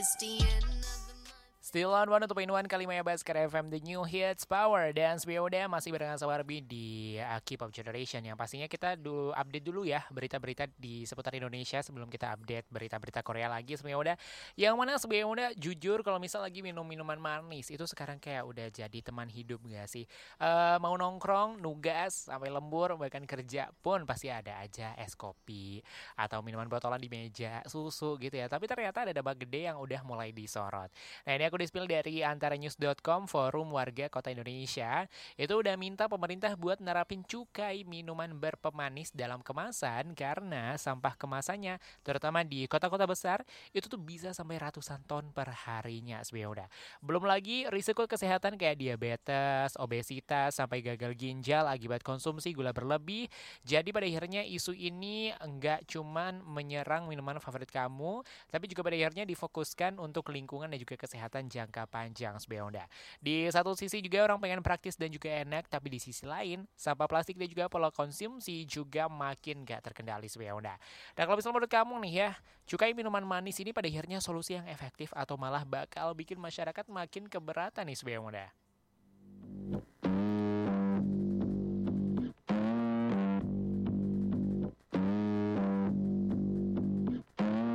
Still on 102.1 Kalimaya Baskara FM The New Hits Power. Dan sebelumnya masih barengan Sawarbi di K-Pop Generation. Yang pastinya kita update dulu ya berita-berita di seputar Indonesia sebelum kita update berita-berita Korea lagi sebelumnya. Yang mana sebelumnya jujur kalau misal lagi minum minuman manis itu sekarang kayak udah jadi teman hidup gak sih? Mau nongkrong, nugas, sampai lembur, bahkan kerja pun pasti ada aja es kopi atau minuman botolan di meja, susu gitu ya. Tapi ternyata ada dabak gede yang udah mulai disorot. Nah ini aku dispil dari antaranews.com, forum warga kota Indonesia. Itu udah minta pemerintah buat nerapin cukai minuman berpemanis dalam kemasan karena sampah kemasannya, terutama di kota-kota besar, itu tuh bisa sampai ratusan ton per harinya sebenarnya. Belum lagi risiko kesehatan kayak diabetes, obesitas, sampai gagal ginjal akibat konsumsi gula berlebih. Jadi pada akhirnya isu ini enggak cuman menyerang minuman favorit kamu, tapi juga pada akhirnya difokuskan untuk lingkungan dan juga kesehatan jangka panjang sebenarnya. Di satu sisi juga orang pengen praktis dan juga enak, tapi di sisi lain sampah plastik dan juga pola konsumsi juga makin gak terkendali sebenarnya. Dan kalau misalnya menurut kamu nih ya, cukai minuman manis ini pada akhirnya solusi yang efektif atau malah bakal bikin masyarakat makin keberatan nih sebenarnya?